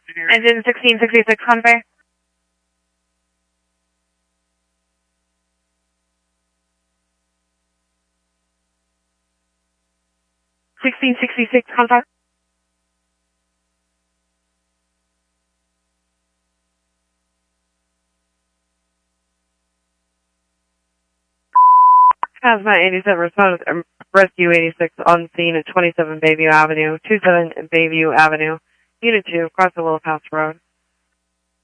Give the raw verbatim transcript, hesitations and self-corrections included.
Engine sixteen sixty-six Convey. sixteen sixty-six Convey. Hazmat eighty-seven, respond with Rescue eighty-six on scene at twenty-seven Bayview Avenue, twenty-seven Bayview Avenue, Unit two, across the Willow Pass Road.